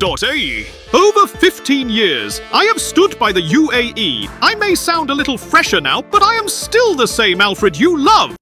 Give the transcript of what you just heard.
UAE. Over 15 years, I have stood by the UAE. I may sound a little fresher now, but I am still the same Alfred you love.